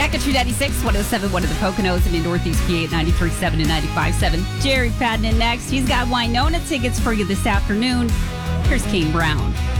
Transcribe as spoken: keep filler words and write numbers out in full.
Back at two ninety-six, one oh seven, one of the Poconos, and in Northeast P A at ninety-three point seven and ninety-five point seven. Jerry Padden next. He's got Winona tickets for you this afternoon. Here's Kane Brown.